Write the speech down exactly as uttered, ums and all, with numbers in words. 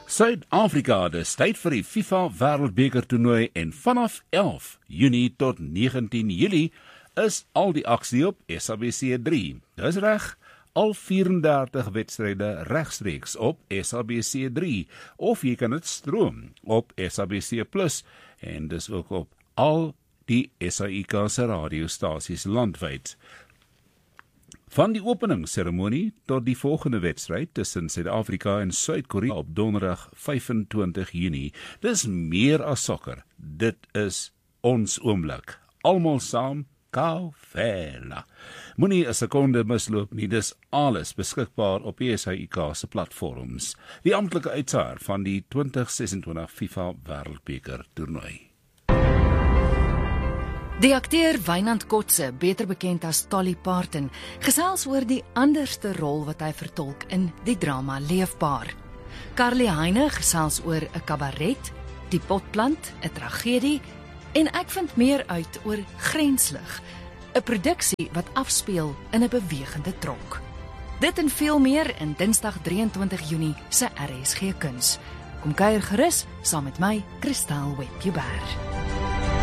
Suid-Afrika, dis tyd vir die FIFA Wêreldbeker toernooi en vanaf elf Junie tot negentien Julie is al die aksie op S A B C drie. Dis reg, al vyf-en-dertig wedstryde regstreeks op S A B C drie, of jy kan dit stroom op S A B C plus, en dis ook op al die S A I K se radiostasies landwyd. Van die openingsseremonie tot die volgende wedstryd tussen Suid-Afrika en Suid-Korea op donderdag vyf-en-twintig Junie. Dis meer as sokker. Dit is ons oomblik. Almal saam, Kaufela. Moenie 'n sekonde misloop nie, dis alles beskikbaar op die S A I K se platforms. Die amptelike uitsaaier van die twintig sesentwintig FIFA Wêreldbeker toernooi. Die akteur Wynand Kotse, beter bekend as Dolly Parton, gesels oor die anderste rol wat hy vertolk in die drama Leefbaar. Carly Heine gesels oor 'n kabaret, Die Potplant, 'n tragedie, en ek vind meer uit oor Grenslig, 'n produksie wat afspeel in 'n bewegende tronk. Dit en veel meer in Dinsdag drieëntwintig Junie se R S G Kuns. Kom kuier gerus saam met my, Christel Webber.